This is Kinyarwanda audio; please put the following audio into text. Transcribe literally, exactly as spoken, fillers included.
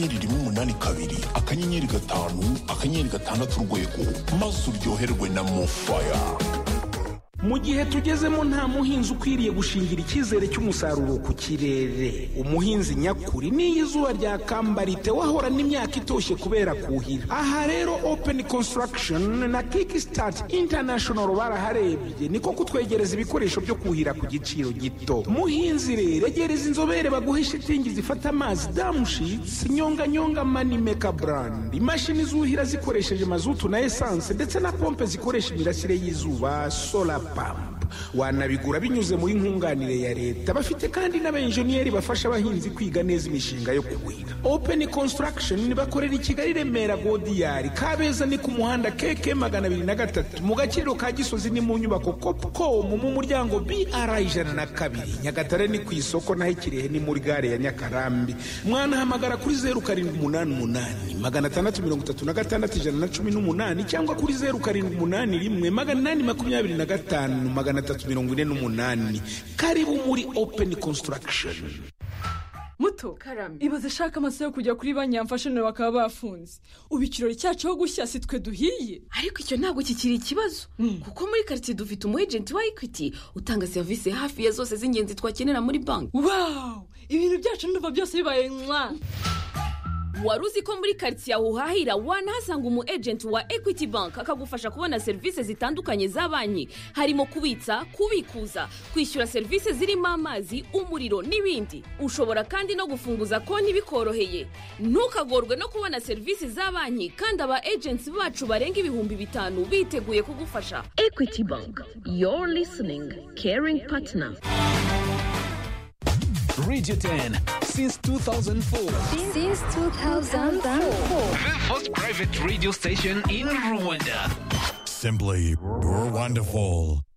ririmo umunani kabiri akanyenyeri gatanu akanyenyeri gatandatu urwego maze uryoherwe na Mofaya. Mu gihe tugezemo nta muhinzi ukwiriye gushingira icyizere cy'umusaruro ku kirere. Umuhinzi nyakuri ni izuba rya kambarite wahora n'imyaka itoshye kubera kuhira. Aha rero Open Construction na Kickstart International baraharebye niko kutwegereza ibikoresho byo kuhira ku giciro gito. Muhinzi rero egereza inzobere baguhe shitingi zifata amazi damushitsi nyonga nyonga mani maker brand. Imashini zuhira zikoresheje mazutu na essence ndetse na pompe zikoresha imirasire y'izuba solar pump. Wanabigura binyuze muri nkunganire ya leta. Bafite kandi n'abenjeniyeri bafasha abahinzi kwiga neza imishinga yo kuhira. Open Construction bakorera i Kigali Remera Godiyari Kabeza ni ku muhanda K K magana abiri na gatatu mu gaciro ka Gisozi ni mu nyubako Copcom mu muryango B R ijana na kabiri. Nyagatare ni ku isoko naho Kirehe ni muri gare ya Nyakarambi. Mwana hamagara kuri zero karindwi umunani umunani magana atandatu mirongo itatu na gatandatu ijana na cumi n'umunani cyangwa kuri zero karindwi umunani rimwe magana inani makumyabiri na gatanu magana atatu mirongo ine n'umunani. Karibu muri Open Construction. Muto karame ibaze shaka amasaha yo kujya kuri banki yamfashe none bakaba bafunze. Ubu ikirori cyacu ho gushya sitwe duhiye. Ariko icyo ntabwo kikiri ikibazo mm. kuko muri quartier dufite umu agent wa Equity utanga service hafi ya zose z'ingenzi twakenera muri banki. Wow, ibintu byacu ndumva byose bibaye mwa. Waruzi ko muri quartier aho hahira wanahasanga umu agent wa Equity Bank akagufasha kubona service zitandukanye za banki harimo kubitsa, kubikuza, kwishyura service zirimo amazi, umuriro n'ibindi. Ushobora kandi no gufunguza konti bikoroheye. Ntukagorwe no kubona service za banki kandi aba agents bacu barenga ibihumbi bitanu biteguye kugufasha. Equity Bank, your listening caring partner. Radio ten since two thousand four. Since two thousand four. The first private radio station in Rwanda. Simply, you're wonderful.